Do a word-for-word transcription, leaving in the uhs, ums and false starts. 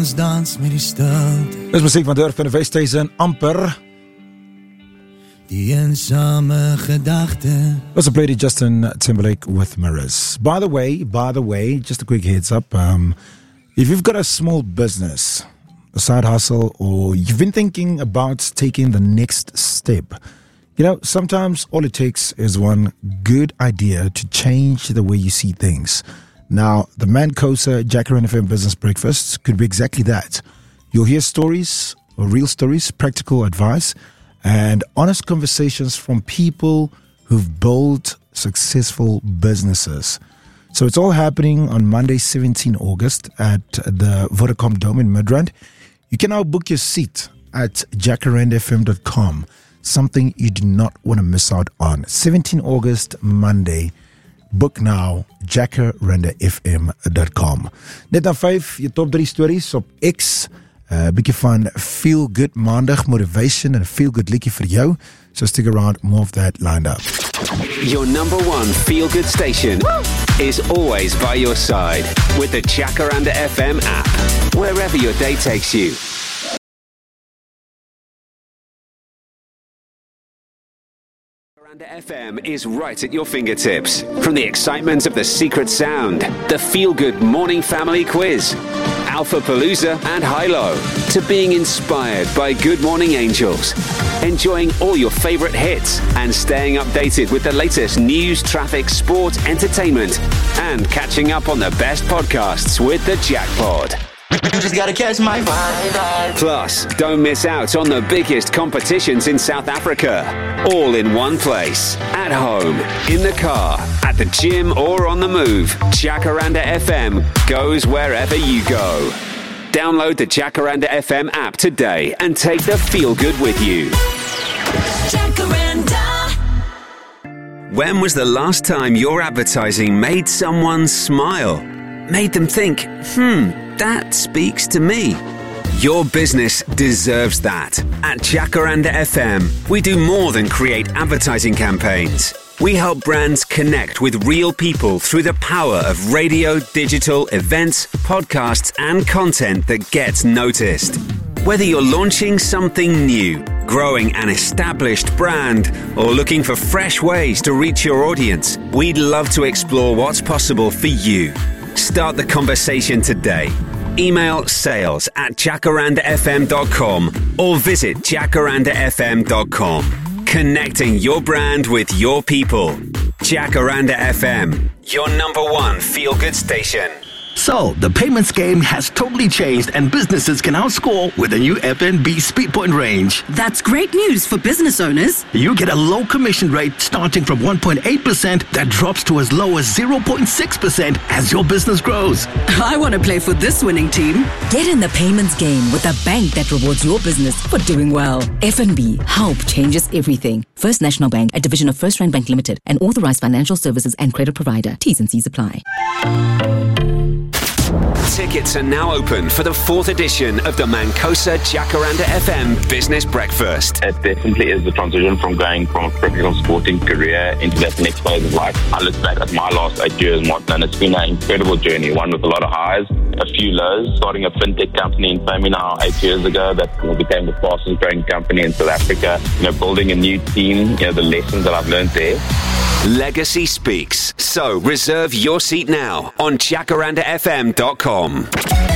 Dans met die stilte. Dis musiek van Durf in die Westhuizen, amper. Die eensame gedachte. Let's play the Justin Timberlake with Mirrors. By the way, by the way, just a quick heads up. Um, if you've got a small business, a side hustle, or you've been thinking about taking the next step, you know, sometimes all it takes is one good idea to change the way you see things. Now, the Mancosa Jacaranda F M Business Breakfast could be exactly that. You'll hear stories, or real stories, practical advice, and honest conversations from people who've built successful businesses. So it's all happening on Monday, seventeenth of August at the Vodacom Dome in Midrand. You can now book your seat at jacaranda f m dot com. Something you do not want to miss out on. seventeenth of August, Monday. Book now, jacaranda f m dot com. Net na vyf, je top drie stories op X. Uh, bietjie van Feel Good Maandag motivation en 'n Feel Good liedjie vir jou. So stick around, more of that lined up. Your number one Feel Good station Woo! Is always by your side with the Jacaranda F M app. Wherever your day takes you. F M is right at your fingertips. From the excitement of the secret sound, the feel-good morning family quiz, Alpha Palooza and Hilo, to being inspired by Good Morning Angels, enjoying all your favorite hits and staying updated with the latest news, traffic, sport, entertainment, and catching up on the best podcasts with the Jackpod. You just gotta catch my vibe. Plus, don't miss out on the biggest competitions in South Africa. All in one place. At home, in the car, at the gym, or on the move. Jacaranda F M goes wherever you go. Download the Jacaranda F M app today and take the feel good with you. Jacaranda. When was the last time your advertising made someone smile? Made them think, hmm, that speaks to me. Your business deserves that. At Jacaranda F M, we do more than create advertising campaigns. We help brands connect with real people through the power of radio, digital, events, podcasts, and content that gets noticed. Whether you're launching something new, growing an established brand, or looking for fresh ways to reach your audience, we'd love to explore what's possible for you. Start the conversation today. Email sales at jacaranda f m dot com or visit jacaranda f m dot com. Connecting your brand with your people. Jacaranda F M, your number one feel-good station. So, the payments game has totally changed and businesses can now score with the new F N B Speedpoint range. That's great news for business owners. You get a low commission rate starting from one point eight percent that drops to as low as zero point six percent as your business grows. I want to play for this winning team. Get in the payments game with a bank that rewards your business for doing well. F N B, help changes everything. First National Bank, a division of First Rand Bank Limited, an authorized financial services and credit provider. T's and C's apply. Tickets are now open for the fourth edition of the Mancosa Jacaranda F M Business Breakfast. It definitely is the transition from going from a professional sporting career into that next phase of life. I look back at my last eight years, Martin, and it's been an incredible journey, one with a lot of highs, a few lows. Starting a fintech company in Fami now eight years ago that became the fastest growing company in South Africa. You know, building a new team, you know, the lessons that I've learned there. Legacy speaks. So reserve your seat now on jacaranda f m dot com.